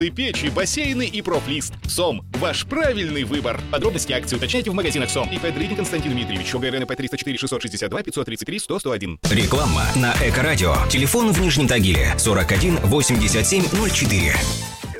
Печи, бассейны и профлист. СОМ – ваш правильный выбор. Подробности акции уточняйте в магазинах СОМ. ИП Дридин Константин Дмитриевич. ОГРН ПП 304 662 533 100 101. Реклама на Эко-радио. Телефон в Нижнем Тагиле 41 87 04.